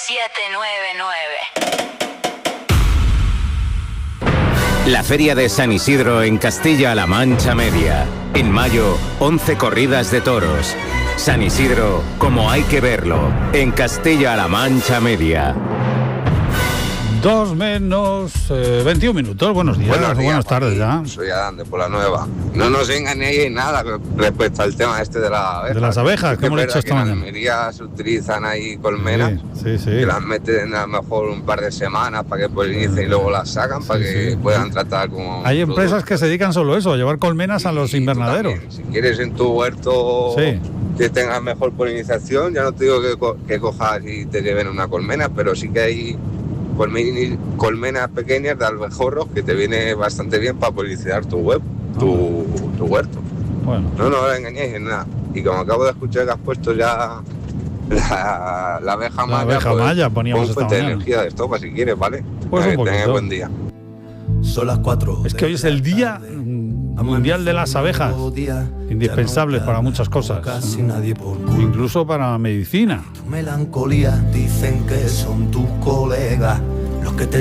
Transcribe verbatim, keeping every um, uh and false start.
siete nueve nueve. La Feria de San Isidro en Castilla-La Mancha Media. En mayo, once corridas de toros. San Isidro, como hay que verlo, en Castilla-La Mancha Media. Dos menos eh, veintiún minutos. Buenos días, Buenos días, buenas tardes ya. Soy Adán de Pola Nueva. No nos engañéis en nada respecto al tema este de las abejas. De las abejas, que hemos hecho esta mañana. En Almería se utilizan ahí colmenas, sí, sí, sí. que las meten a lo mejor un par de semanas para que polinicen y luego las sacan sí, para que sí. puedan tratar como... Hay empresas que se dedican solo a eso, a llevar colmenas a los invernaderos. Si quieres en tu huerto sí. que tengas mejor polinización, ya no te digo que, co que cojas y te lleven una colmena, pero sí que hay colmenas pequeñas de albejorros que te viene bastante bien para polinizar tu web, tu, tu huerto. Bueno. No, no os engañéis en nada. Y como acabo de escuchar que has puesto ya la, la abeja la maya, abeja pues, maya poníamos pon fuente de energía de estopa si quieres, ¿vale? Pues que un tengas poquito. buen día. Son las cuatro. Es que hoy es el Día Mundial de las Abejas, indispensables para muchas cosas, Casi nadie por culpa. incluso para medicina. Tu melancolía dicen que son tus colegas los que te